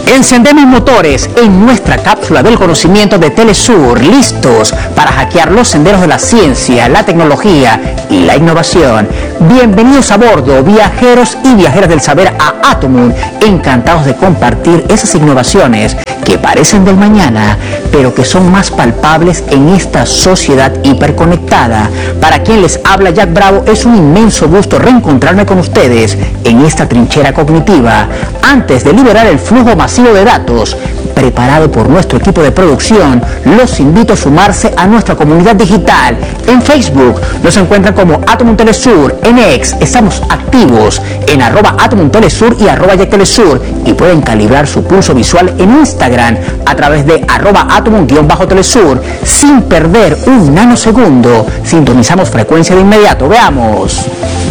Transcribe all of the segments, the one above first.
Encendemos motores en nuestra cápsula del conocimiento de Telesur, listos para hackear los senderos de la ciencia, la tecnología y la innovación. Bienvenidos a bordo, viajeros y viajeras del saber, a Atomum, encantados de compartir esas innovaciones que parecen del mañana, pero que son más palpables en esta sociedad hiperconectada. Para quien les habla, Jack Bravo, es un inmenso gusto reencontrarme con ustedes en esta trinchera cognitiva. Antes de liberar el flujo masivo de datos preparado por nuestro equipo de producción, los invito a sumarse a nuestra comunidad digital. En Facebook nos encuentran como Atomum Telesur, en X estamos activos en @AtomumTelesur y @YackTelesur, y pueden calibrar su pulso visual en Instagram a través de @Atomum_Telesur. Sin perder un nanosegundo, sintonizamos frecuencia de inmediato. Veamos.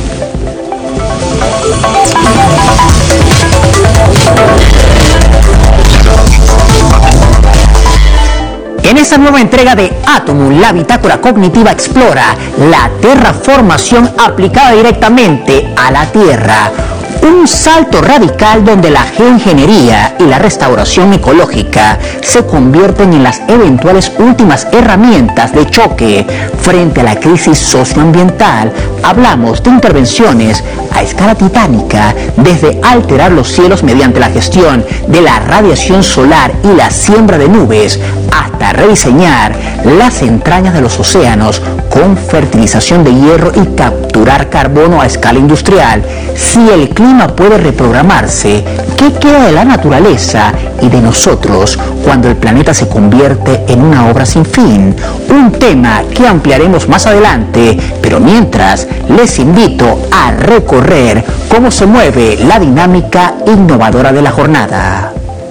En esta nueva entrega de Atomum, la bitácora cognitiva explora la terraformación aplicada directamente a la Tierra. Un salto radical donde la geoingeniería y la restauración ecológica se convierten en las eventuales últimas herramientas de choque frente a la crisis socioambiental. Hablamos de intervenciones a escala titánica, desde alterar los cielos mediante la gestión de la radiación solar y la siembra de nubes, hasta rediseñar las entrañas de los océanos con fertilización de hierro y capturar carbono a escala industrial. Si el clima puede reprogramarse, ¿qué queda de la naturaleza y de nosotros cuando el planeta se convierte en una obra sin fin? Un tema que ampliaremos más adelante, pero mientras les invito a recorrer cómo se mueve la dinámica innovadora de la jornada.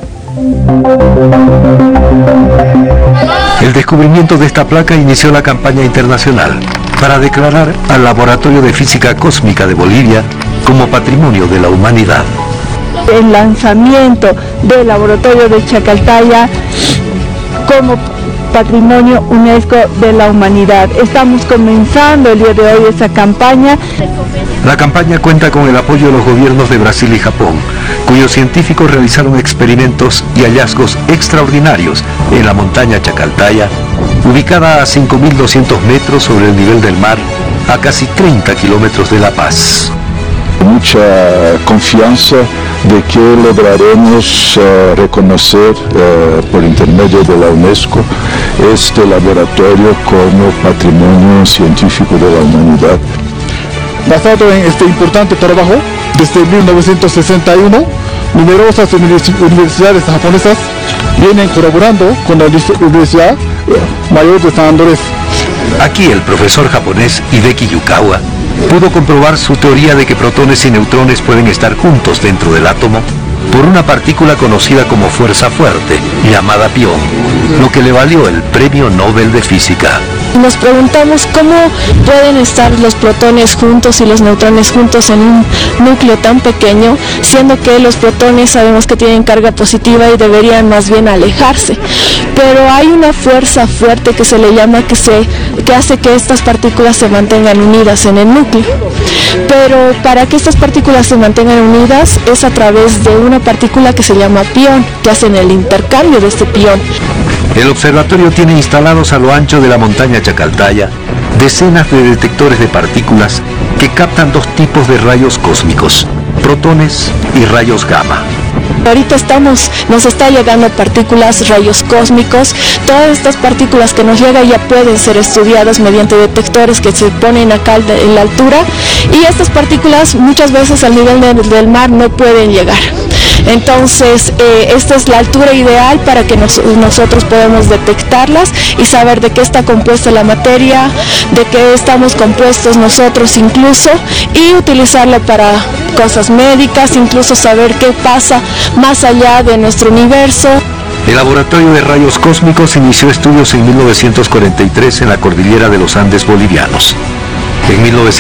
El descubrimiento de esta placa inició la campaña internacional para declarar al Laboratorio de Física Cósmica de Bolivia como Patrimonio de la Humanidad. El lanzamiento del Laboratorio de Chacaltaya como Patrimonio UNESCO de la Humanidad. Estamos comenzando el día de hoy esa campaña. La campaña cuenta con el apoyo de los gobiernos de Brasil y Japón, cuyos científicos realizaron experimentos y hallazgos extraordinarios en la montaña Chacaltaya, ubicada a 5.200 metros sobre el nivel del mar, a casi 30 kilómetros de La Paz. Mucha confianza de que lograremos reconocer por intermedio de la UNESCO este laboratorio como Patrimonio Científico de la Humanidad. Basado en este importante trabajo, desde 1961, numerosas universidades japonesas vienen colaborando con la Universidad Mayor de San Andrés. Aquí el profesor japonés Hideki Yukawa pudo comprobar su teoría de que protones y neutrones pueden estar juntos dentro del átomo por una partícula conocida como fuerza fuerte, llamada pión, lo que le valió el Premio Nobel de Física. Nos preguntamos cómo pueden estar los protones juntos y los neutrones juntos en un núcleo tan pequeño, siendo que los protones sabemos que tienen carga positiva y deberían más bien alejarse. Pero hay una fuerza fuerte que se le llama que hace que estas partículas se mantengan unidas en el núcleo. Pero para que estas partículas se mantengan unidas es a través de una partícula que se llama pión, que hacen el intercambio de este pión. El observatorio tiene instalados a lo ancho de la montaña Chacaltaya decenas de detectores de partículas que captan dos tipos de rayos cósmicos, protones y rayos gamma. Ahorita nos está llegando partículas, rayos cósmicos. Todas estas partículas que nos llegan ya pueden ser estudiadas mediante detectores que se ponen acá en la altura, y estas partículas muchas veces al nivel del mar no pueden llegar. Entonces, esta es la altura ideal para que nosotros podamos detectarlas y saber de qué está compuesta la materia, de qué estamos compuestos nosotros incluso, y utilizarla para cosas médicas, incluso saber qué pasa más allá de nuestro universo. El Laboratorio de Rayos Cósmicos inició estudios en 1943 en la cordillera de los Andes bolivianos. En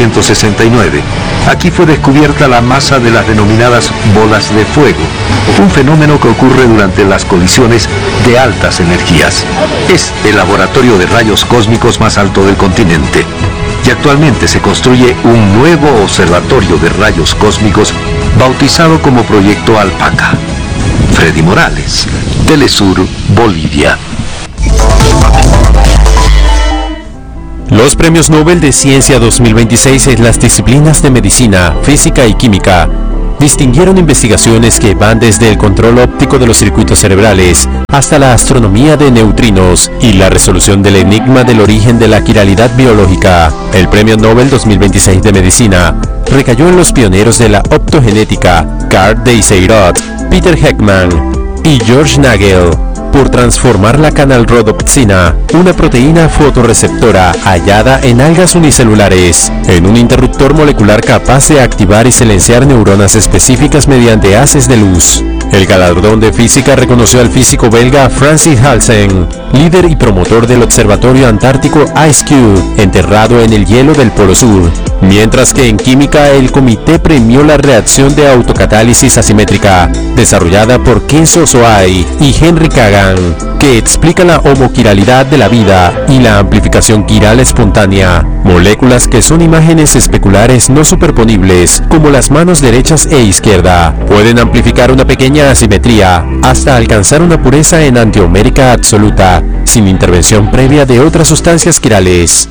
1969, aquí fue descubierta la masa de las denominadas bolas de fuego, un fenómeno que ocurre durante las colisiones de altas energías. Es el laboratorio de rayos cósmicos más alto del continente, y actualmente se construye un nuevo observatorio de rayos cósmicos bautizado como Proyecto Alpaca. Freddy Morales, Telesur, Bolivia. Los premios Nobel de Ciencia 2026 en las disciplinas de medicina, física y química distinguieron investigaciones que van desde el control óptico de los circuitos cerebrales hasta la astronomía de neutrinos y la resolución del enigma del origen de la quiralidad biológica. El Premio Nobel 2026 de Medicina recayó en los pioneros de la optogenética, Carl Day-Seirot, Peter Heckman y George Nagel, por transformar la canalrodopsina, una proteína fotorreceptora hallada en algas unicelulares, en un interruptor molecular capaz de activar y silenciar neuronas específicas mediante haces de luz. El galardón de física reconoció al físico belga Francis Halsen, líder y promotor del Observatorio Antártico IceCube, enterrado en el hielo del Polo Sur, mientras que en química el comité premió la reacción de autocatálisis asimétrica, desarrollada por Kenzo Soai y Henry Kagan, que explica la homoquiralidad de la vida y la amplificación quiral espontánea, moléculas que son imágenes especulares no superponibles, como las manos derechas e izquierda, pueden amplificar una pequeña asimetría hasta alcanzar una pureza enantiomérica absoluta, sin intervención previa de otras sustancias quirales.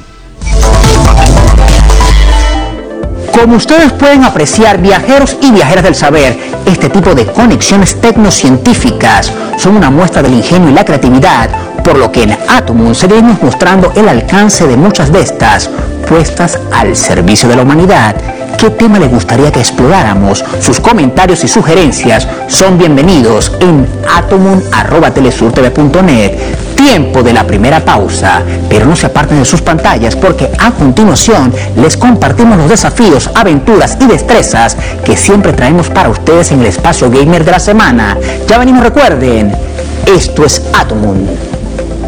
Como ustedes pueden apreciar, viajeros y viajeras del saber, este tipo de conexiones tecnocientíficas son una muestra del ingenio y la creatividad, por lo que en Atomun seguiremos mostrando el alcance de muchas de estas, puestas al servicio de la humanidad. ¿Qué tema les gustaría que exploráramos? Sus comentarios y sugerencias son bienvenidos en atomun@telesurtv.net. Tiempo de la primera pausa, pero no se aparten de sus pantallas porque a continuación les compartimos los desafíos, aventuras y destrezas que siempre traemos para ustedes en el espacio gamer de la semana. Ya venimos, recuerden, esto es Atomun.